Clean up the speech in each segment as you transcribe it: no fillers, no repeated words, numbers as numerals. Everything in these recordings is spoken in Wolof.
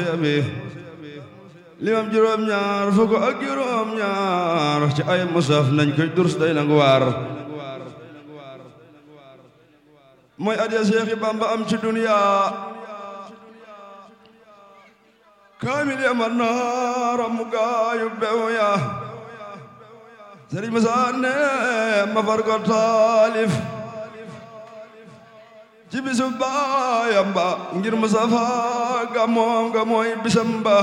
limam juróom ñaar fukk ak juróom ñaar ci ay musaf nañ koy durs day nangu waar mooy adiya Seexi Bamba am ci duniya kaamil ya man naara mu gaayu bew ya Sëriñ Musaa ne ma far ko taalif ci bisu baayam ba ngir Mustafa gamoom ga mooy bisam ba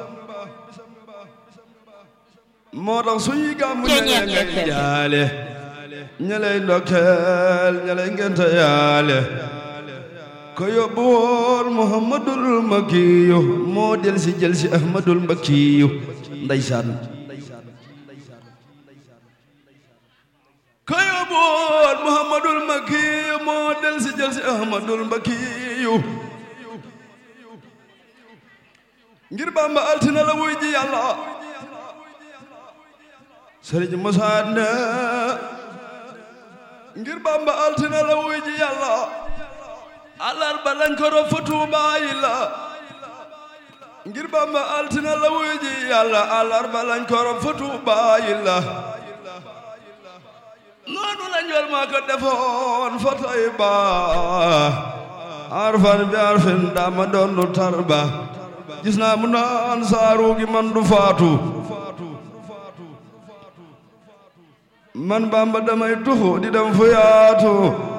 moo tax suy gàmmu ña ngay jaale ña lay ndokkeel ña lay ngente yaale ko yóbbu woon Muhammadul Makiyu moo del si jël si Ahmadul Makiyu ndeysaan ko yóbbu woon Muhammadul Makiyu moo del si jël si Ahmadul Makiyu ngir Bamba altina la wuy ji Yàlla Sëriñ Musaa ne ngir Bamba altina la wuy ji Yàlla alarba lañ ko rob fa Tuubaa yi la ngir Bamba altina la wuy ji Yàlla alarba lañ ko rob fa Tuubaa yi la noonu la njol maa ko defoon fa Tayba arfan bi arfin dama doon lu tarba gis naa mu naan saaru gi man du faatu man Bamba damay tuxu di dem fu yaatu